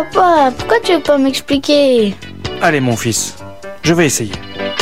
Papa, pourquoi tu veux pas m'expliquer? Allez mon fils, je vais essayer.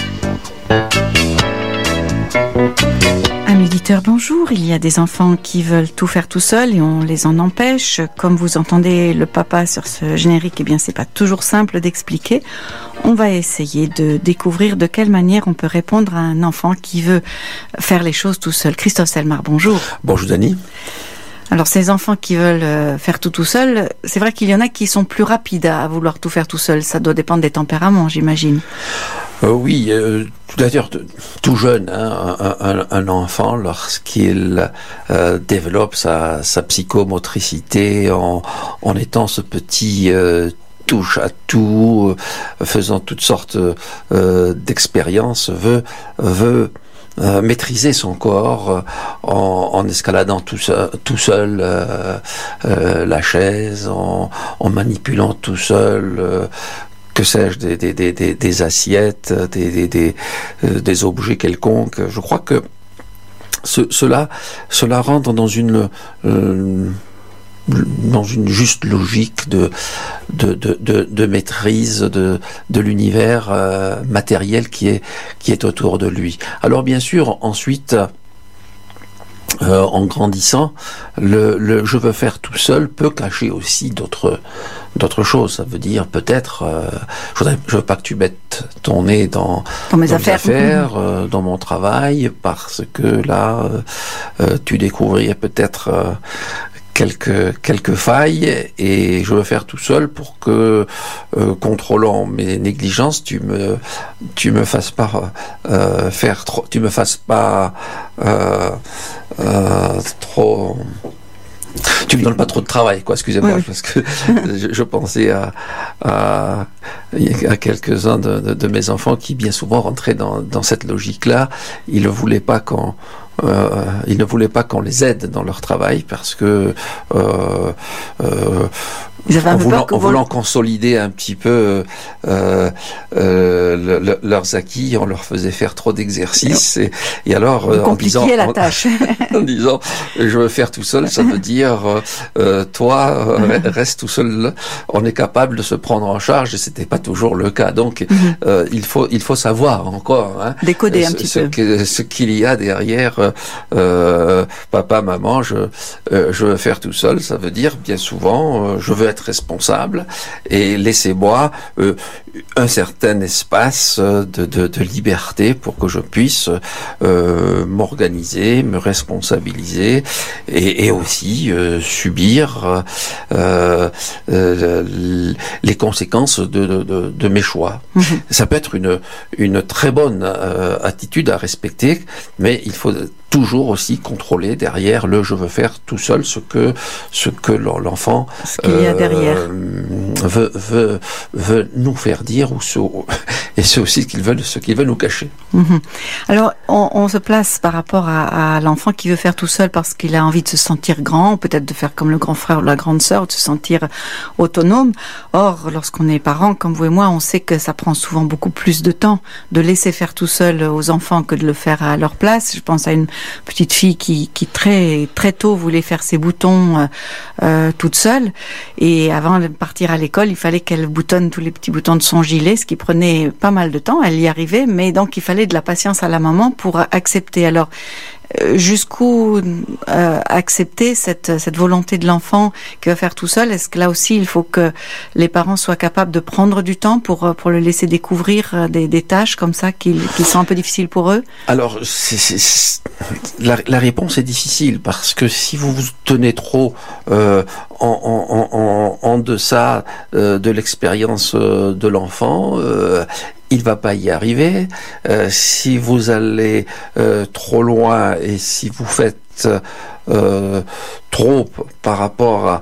Amis auditeurs, bonjour. Il y a des enfants qui veulent tout faire tout seuls et on les en empêche. Comme vous entendez le papa sur ce générique, eh bien c'est pas toujours simple d'expliquer. On va essayer de découvrir de quelle manière on peut répondre à un enfant qui veut faire les choses tout seul. Christophe Selmar, bonjour. Bonjour Dani. Alors ces enfants qui veulent faire tout seul, c'est vrai qu'il y en a qui sont plus rapides à vouloir tout faire tout seul. Ça doit dépendre des tempéraments, j'imagine. Oui, d'ailleurs, tout jeune, un enfant, lorsqu'il développe sa psychomotricité en étant ce petit touche à tout, faisant toutes sortes d'expériences, veut maîtriser son corps en escaladant tout seul la chaise, en manipulant tout seul que sais-je, des assiettes, des objets quelconques. Je crois que cela rentre dans une juste logique de maîtrise de l'univers matériel qui est autour de lui. Alors bien sûr, ensuite, en grandissant, le je veux faire tout seul peut cacher aussi d'autres choses. Ça veut dire peut-être je veux pas que tu mettes ton nez dans mes affaires, dans mon travail, parce que là tu découvrirais peut-être quelques failles, et je veux faire tout seul pour que, contrôlant mes négligences, tu me fasses pas faire trop, tu me fasses pas trop. Tu me donnes pas trop de travail, quoi. Excusez-moi, oui. Parce que je pensais à quelques-uns de mes enfants qui bien souvent rentraient dans cette logique-là. Ils ne voulaient pas qu'on les aide dans leur travail, parce que en voulant consolider un petit peu leurs acquis, on leur faisait faire trop d'exercices, et alors en disant je veux faire tout seul, ça veut dire toi reste tout seul. On est capable de se prendre en charge, et c'était pas toujours le cas. Donc il faut savoir encore décoder un petit peu ce qu'il y a derrière. Papa, maman, je veux faire tout seul, ça veut dire bien souvent je veux être responsable, et laissez-moi un certain espace de liberté pour que je puisse m'organiser, me responsabiliser, et aussi subir les conséquences de mes choix. Ça peut être une très bonne attitude à respecter, mais il faut toujours aussi contrôler derrière le je veux faire tout seul ce que l'enfant qu'il y a derrière veut nous faire dire, et c'est aussi ce qu'il veut nous cacher. Alors on se place par rapport à l'enfant qui veut faire tout seul parce qu'il a envie de se sentir grand, peut-être de faire comme le grand frère ou la grande sœur, de se sentir autonome. Or, lorsqu'on est parent, comme vous et moi, on sait que ça prend souvent beaucoup plus de temps de laisser faire tout seul aux enfants que de le faire à leur place. Je pense à une petite fille qui très très tôt voulait faire ses boutons toute seule, et avant de partir à l'école, il fallait qu'elle boutonne tous les petits boutons de son gilet, ce qui prenait pas mal de temps. Elle y arrivait, mais donc il fallait de la patience à la maman pour accepter. Alors jusqu'où accepter cette volonté de l'enfant qui va faire tout seul? Est-ce que là aussi il faut que les parents soient capables de prendre du temps pour le laisser découvrir des tâches comme ça qui sont un peu difficiles pour eux? Alors la réponse est difficile, parce que si vous vous tenez trop en deçà de l'expérience de l'enfant, il va pas y arriver. Si vous allez trop loin, et si vous faites trop par rapport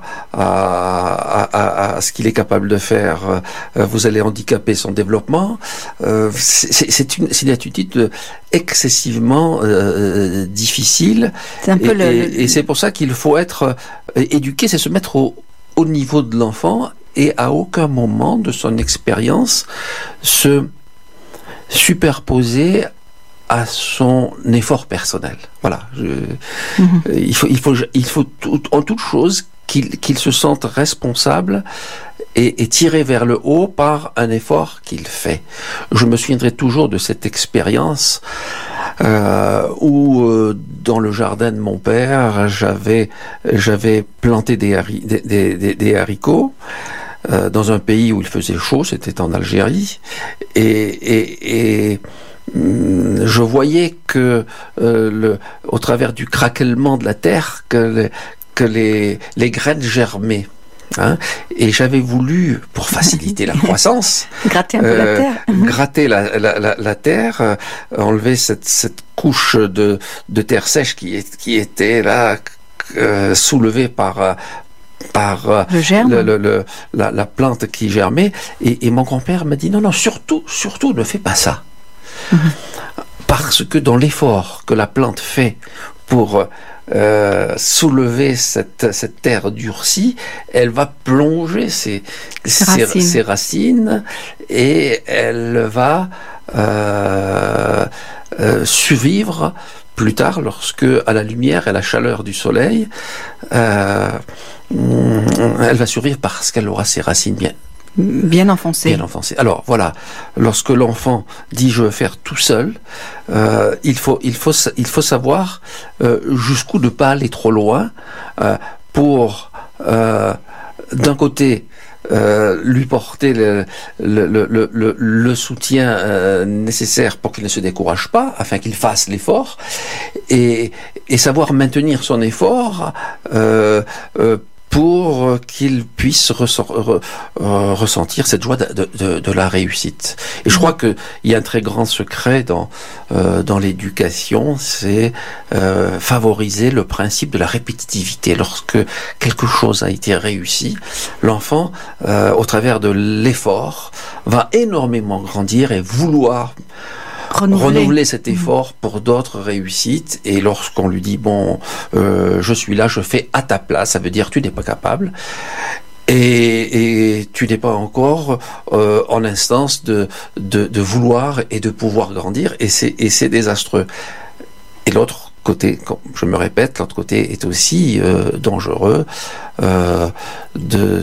à ce qu'il est capable de faire, vous allez handicaper son développement. C'est une attitude excessivement difficile. C'est un peu et c'est pour ça qu'il faut être éduqué, c'est se mettre au niveau de l'enfant, et à aucun moment de son expérience se superposer à son effort personnel. Voilà. Il faut en toute chose qu'il se sente responsable et tiré vers le haut par un effort qu'il fait. Je me souviendrai toujours de cette expérience où dans le jardin de mon père, j'avais planté des haricots dans un pays où il faisait chaud, c'était en Algérie, et je voyais que au travers du craquellement de la terre que les graines germaient. Hein, et j'avais voulu, pour faciliter la croissance, gratter un peu la terre, gratter la terre, enlever cette couche de terre sèche qui était là soulevée par le germe. la plante qui germait, et mon grand-père m'a dit non, surtout ne fais pas ça. Parce que dans l'effort que la plante fait pour soulever cette terre durcie, elle va plonger ses racines et elle va survivre plus tard lorsque, à la lumière et à la chaleur du soleil, elle va survivre parce qu'elle aura ses racines bien enfoncées. Alors voilà, lorsque l'enfant dit je veux faire tout seul, il faut savoir jusqu'où ne pas aller trop loin pour d'un côté lui porter le soutien nécessaire pour qu'il ne se décourage pas, afin qu'il fasse l'effort, et savoir maintenir son effort pour qu'il puisse ressentir cette joie de la réussite. Et je crois qu'il y a un très grand secret dans l'éducation, c'est favoriser le principe de la répétitivité. Lorsque quelque chose a été réussi, l'enfant, au travers de l'effort, va énormément grandir et vouloir renouveler cet effort pour d'autres réussites. Et lorsqu'on lui dit je suis là, je fais à ta place, ça veut dire tu n'es pas capable et tu n'es pas encore en instance de vouloir et de pouvoir grandir, et c'est désastreux. Et l'autre côté, je me répète, l'autre côté est aussi dangereux, de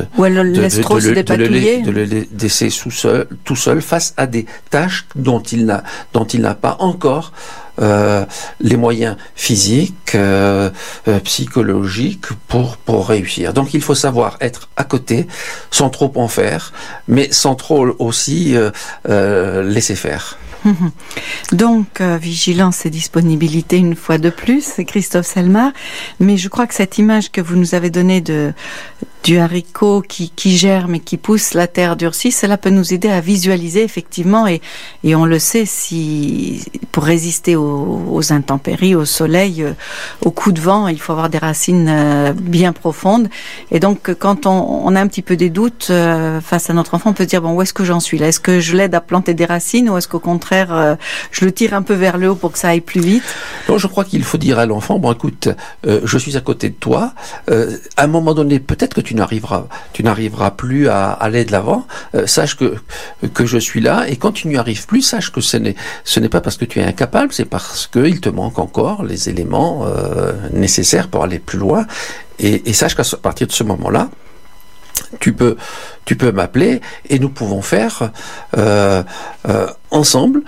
le laisser tout seul face à des tâches dont il n'a pas encore les moyens physiques, psychologiques pour réussir. Donc il faut savoir être à côté, sans trop en faire, mais sans trop aussi laisser faire. Donc, vigilance et disponibilité une fois de plus, Christophe Selmar. Mais je crois que cette image que vous nous avez donnée du haricot qui germe et qui pousse la terre durcie, cela peut nous aider à visualiser effectivement, et on le sait, pour résister aux intempéries, au soleil, aux coups de vent, il faut avoir des racines bien profondes. Et donc quand on a un petit peu des doutes face à notre enfant, on peut se dire où est-ce que j'en suis là? Est-ce que je l'aide à planter des racines, ou est-ce qu'au contraire je le tire un peu vers le haut pour que ça aille plus vite? Non, je crois qu'il faut dire à l'enfant, écoute, je suis à côté de toi, à un moment donné peut-être que tu n'arriveras plus à aller de l'avant, sache que je suis là, et quand tu n'y arrives plus, sache que ce n'est pas parce que tu es incapable, c'est parce qu'il te manque encore les éléments nécessaires pour aller plus loin, et sache qu'à partir de ce moment-là, tu peux m'appeler, et nous pouvons faire ensemble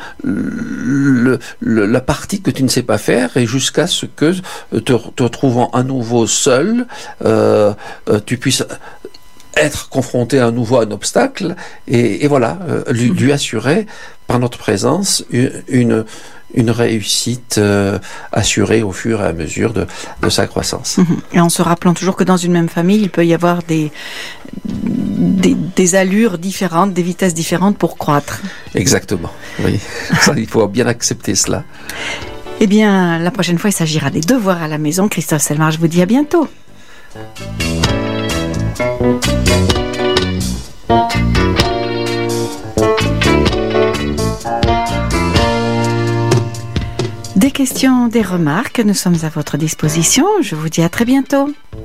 la partie que tu ne sais pas faire, et jusqu'à ce que, te trouvant à nouveau seul, tu puisses être confronté à nouveau à un obstacle, et voilà, lui assurer par notre présence une réussite assurée au fur et à mesure de sa croissance. Et en se rappelant toujours que dans une même famille, il peut y avoir des allures différentes, des vitesses différentes pour croître. Exactement, oui. Ça, il faut bien accepter cela. Eh bien, la prochaine fois, il s'agira des devoirs à la maison. Christophe Selmar, je vous dis à bientôt. Des questions, des remarques, nous sommes à votre disposition. Je vous dis à très bientôt.